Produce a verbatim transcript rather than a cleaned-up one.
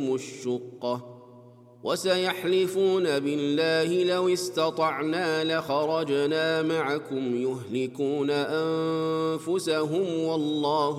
الشقة وسيحلفون بالله لو استطعنا لخرجنا معكم يهلكون أنفسهم والله